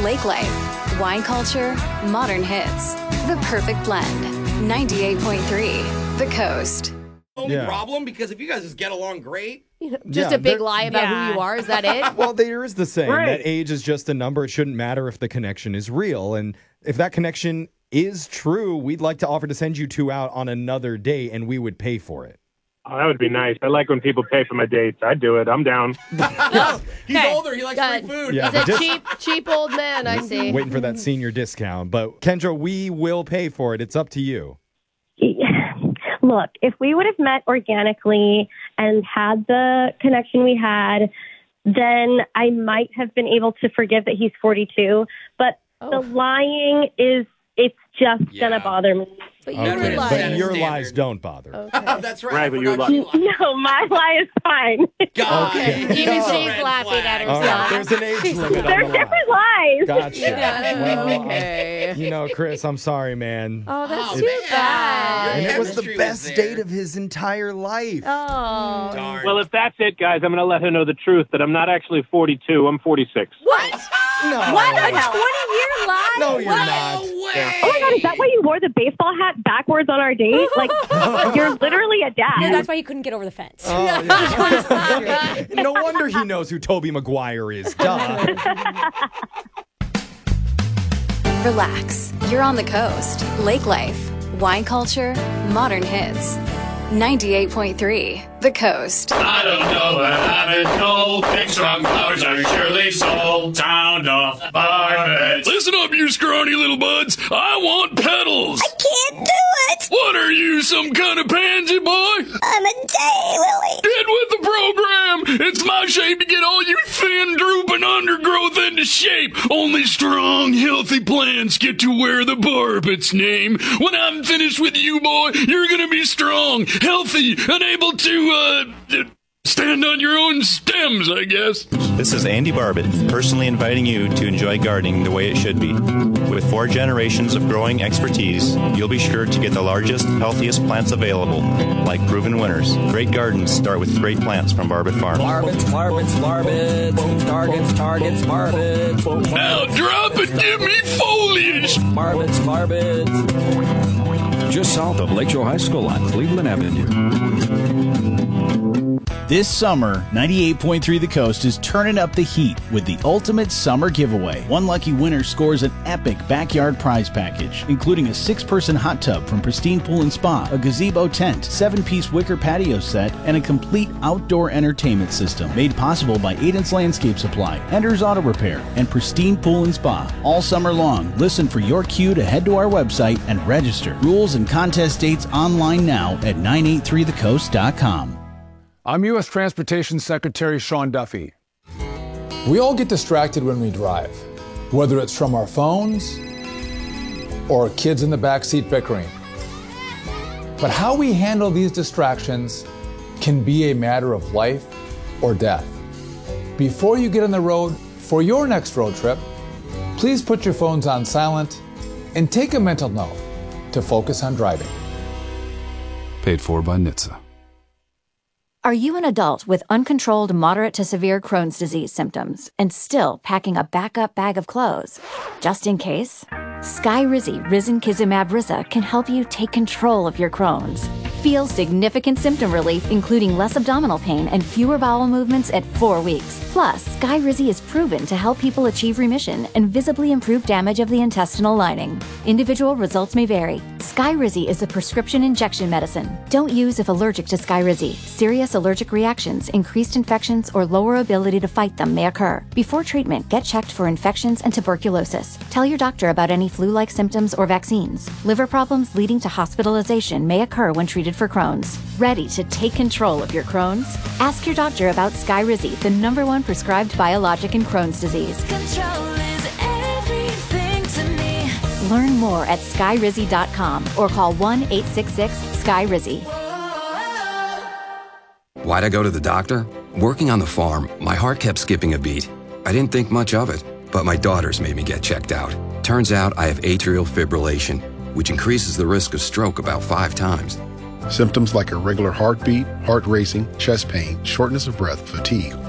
lake life, wine culture, modern hits. The perfect blend. 98.3 The Coast. Only problem, because if you guys just get along great. Just a big lie about who you are, is that it? Well, there is the saying that age is just a number. It shouldn't matter if the connection is real. And if that connection is true, we'd like to offer to send you two out on another date, and we would pay for it. Oh, that would be nice. I like when people pay for my dates. I'd do it. I'm down. He's older. He likes free food. Yeah, He's a cheap old man, I see. Waiting for that senior discount. But, Kendra, we will pay for it. It's up to you. Look, if we would have met organically and had the connection we had, then I might have been able to forgive that he's 42. But the lying it's just going to bother me. But your lies don't bother. Okay. That's right. But your No, my lie is fine. God. Okay. Even she's laughing at herself. Right. There's an age limit There's on the different lies. Gotcha. Well, Okay. Chris, I'm sorry, man. Oh, that's too bad. And it was the best date of his entire life. Oh. Darn. Well, if that's it, guys, I'm going to let her know the truth, that I'm not actually 42. I'm 46. What? No. What? A 20-year lie? No, you're What? not. way. Oh my God, is that why you wore the baseball hat backwards on our date? Like, you're literally a dad. Yeah, that's why he couldn't get over the fence. Oh, yeah. No wonder he knows who Tobey Maguire is. Duh. Relax. You're on the coast. Lake life, wine culture, modern hits. 98.3 The Coast. I don't know, but I haven't told. Big strong flowers are surely sold. Sound off, Barbet. Listen up, you scrawny little buds. I want petals. I can't do it. What are you, some kind of pansy boy? I'm a daylily. Get with the program. It's my shape to get all you thin, drooping undergrowth into shape. Only strong, healthy plants get to wear the Barbet's name. When I'm finished with you, boy, you're gonna be strong, healthy, and able to, stand on your own stems, I guess. This is Andy Barbet, personally inviting you to enjoy gardening the way it should be. With 4 generations of growing expertise, you'll be sure to get the largest, healthiest plants available, like proven winners. Great gardens start with great plants from Barbet Farms. Barbets, targets, Barbets. Now drop and give me foliage. Barbets. Just south of Lakeshore High School on Cleveland Avenue. This summer, 98.3 The Coast is turning up the heat with the ultimate summer giveaway. One lucky winner scores an epic backyard prize package, including a 6-person hot tub from Pristine Pool and Spa, a gazebo tent, 7-piece wicker patio set, and a complete outdoor entertainment system made possible by Aiden's Landscape Supply, Ender's Auto Repair, and Pristine Pool and Spa. All summer long, listen for your cue to head to our website and register. Rules and contest dates online now at 983thecoast.com. I'm U.S. Transportation Secretary Sean Duffy. We all get distracted when we drive, whether it's from our phones or kids in the backseat bickering. But how we handle these distractions can be a matter of life or death. Before you get on the road for your next road trip, please put your phones on silent and take a mental note to focus on driving. Paid for by NHTSA. Are you an adult with uncontrolled moderate to severe Crohn's disease symptoms and still packing a backup bag of clothes? Just in case? Skyrizi Risankizumab Riza can help you take control of your Crohn's. Feel significant symptom relief, including less abdominal pain and fewer bowel movements at 4 weeks. Plus, Skyrizi is proven to help people achieve remission and visibly improve damage of the intestinal lining. Individual results may vary. Skyrizi is a prescription injection medicine. Don't use if allergic to Skyrizi. Serious allergic reactions, increased infections, or lower ability to fight them may occur. Before treatment, get checked for infections and tuberculosis. Tell your doctor about any flu-like symptoms or vaccines. Liver problems leading to hospitalization may occur when treated for Crohn's. Ready to take control of your Crohn's? Ask your doctor about Skyrizi, the #1 prescribed biologic in Crohn's disease. Control is everything to me. Learn more at skyrizi.com or call 1-866-SKYRIZI. Why'd I go to the doctor? Working on the farm, my heart kept skipping a beat. I didn't think much of it, but my daughters made me get checked out. Turns out I have atrial fibrillation, which increases the risk of stroke about 5 times. Symptoms like irregular heartbeat, heart racing, chest pain, shortness of breath, fatigue,